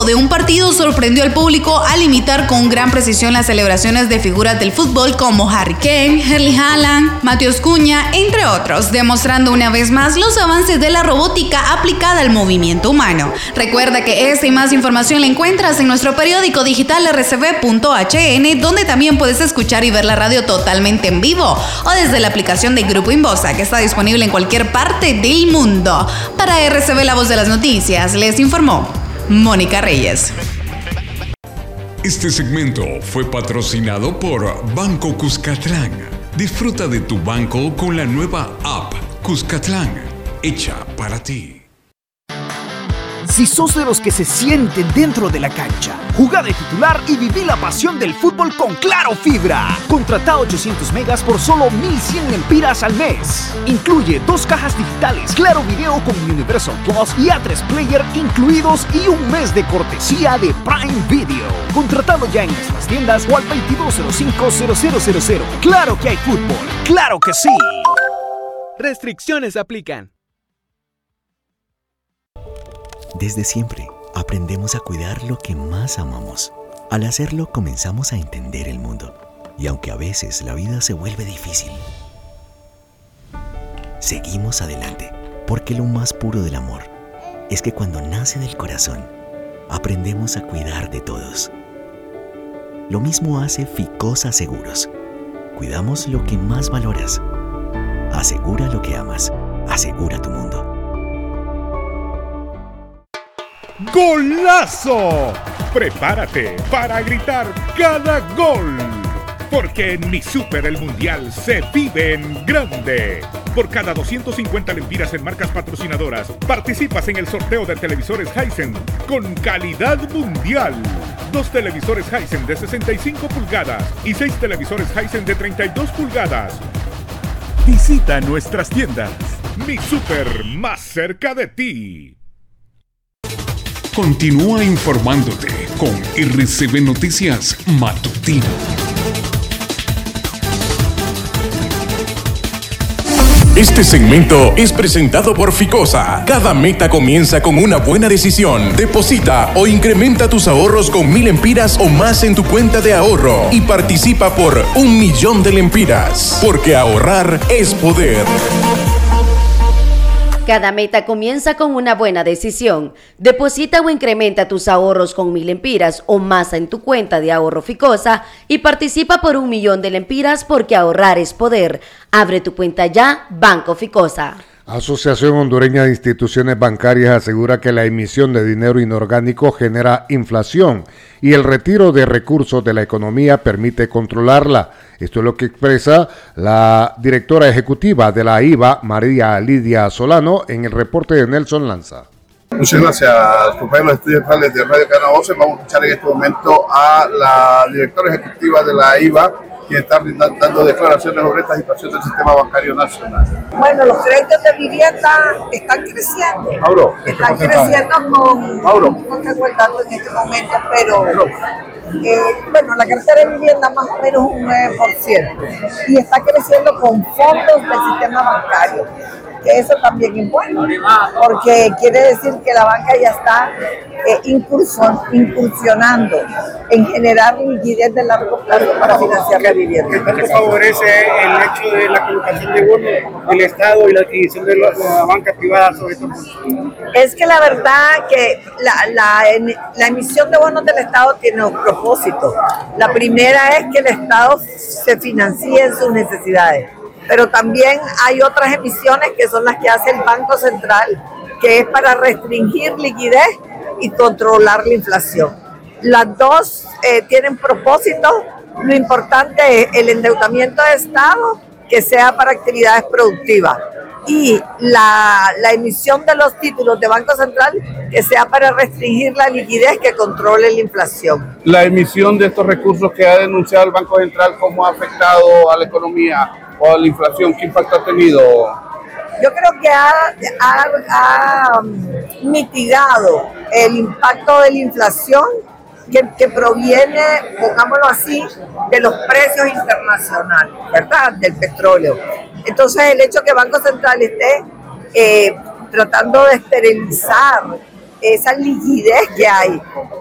de un partido sorprendió al público al imitar con gran precisión las celebraciones de figuras del fútbol como Harry Kane, Erling Haaland, Matheus Cunha, entre otros, demostrando una vez más los avances de la robótica aplicada al movimiento humano. Recuerda que esta y más información la encuentras en nuestro periódico digital rcb.hn, donde también puedes escuchar y ver la radio totalmente en vivo o desde la aplicación de Grupo Inbosa, que está disponible en cualquier parte del mundo. Para RCB La Voz de las Noticias, les informó Mónica Reyes. Este segmento fue patrocinado por Banco Cuscatlán. Disfruta de tu banco con la nueva app Cuscatlán, hecha para ti. Si sos de los que se sienten dentro de la cancha, jugá de titular y viví la pasión del fútbol con Claro Fibra. Contratá 800 megas por solo 1.100 lempiras al mes. Incluye 2 cajas digitales, Claro Video con Universal Plus y A3 Player incluidos y un mes de cortesía de Prime Video. Contratado ya en nuestras tiendas o al 2205-0000. Claro que hay fútbol, claro que sí. Restricciones aplican. Desde siempre, aprendemos a cuidar lo que más amamos. Al hacerlo, comenzamos a entender el mundo. Y aunque a veces la vida se vuelve difícil, seguimos adelante, porque lo más puro del amor es que cuando nace del corazón, aprendemos a cuidar de todos. Lo mismo hace Ficosa Seguros. Cuidamos lo que más valoras. Asegura lo que amas. Asegura tu mundo. ¡Golazo! Prepárate para gritar cada gol, porque en Mi Super el Mundial se vive en grande. Por cada 250 lempiras en marcas patrocinadoras, participas en el sorteo de televisores Hisense con calidad mundial. 2 televisores Hisense de 65 pulgadas y 6 televisores Hisense de 32 pulgadas. Visita nuestras tiendas. Mi Super, más cerca de ti. Continúa informándote con RCB Noticias Matutino. Este segmento es presentado por Ficosa. Cada meta comienza con una buena decisión. Deposita o incrementa tus ahorros con 1.000 lempiras o más en tu cuenta de ahorro y participa por 1.000.000 de lempiras. Porque ahorrar es poder. Cada meta comienza con una buena decisión. Deposita o incrementa tus ahorros con 1.000 lempiras o más en tu cuenta de ahorro Ficosa y participa por 1.000.000 de lempiras, porque ahorrar es poder. Abre tu cuenta ya, Banco Ficosa. Asociación Hondureña de Instituciones Bancarias asegura que la emisión de dinero inorgánico genera inflación y el retiro de recursos de la economía permite controlarla. Esto es lo que expresa la directora ejecutiva de la IVA, María Lidia Solano, en el reporte de Nelson Lanza. Muchas gracias, compañeros de estudios centrales de Radio Canal 11. Vamos a escuchar en este momento a la directora ejecutiva de la IVA, que está dando declaraciones sobre esta situación del sistema bancario nacional. Bueno, los créditos de vivienda están creciendo. Mauro, están creciendo con... Mauro. No tengo el dato en este momento, pero... bueno, la cartera de vivienda más o menos un 9%. Y está creciendo con fondos del sistema bancario. Que eso también es bueno, porque quiere decir que la banca ya está incursionando en generar liquidez de largo plazo para financiar la vivienda. ¿Esto favorece el hecho de la colocación de bonos del Estado y la adquisición de la banca privada sobre todo? Es que la verdad que la emisión de bonos del Estado tiene un propósito. La primera es que el Estado se financie en sus necesidades. Pero también hay otras emisiones que son las que hace el Banco Central, que es para restringir liquidez y controlar la inflación. Las dos tienen propósito. Lo importante es el endeudamiento de Estado, que sea para actividades productivas, y la emisión de los títulos de Banco Central, que sea para restringir la liquidez, que controle la inflación. La emisión de estos recursos que ha denunciado el Banco Central, ¿cómo ha afectado a la economía o a la inflación? ¿Qué impacto ha tenido? Yo creo que ha mitigado el impacto de la inflación que proviene, pongámoslo así, de los precios internacionales, ¿verdad? Del petróleo. Entonces, el hecho que el Banco Central esté tratando de esterilizar esa liquidez que hay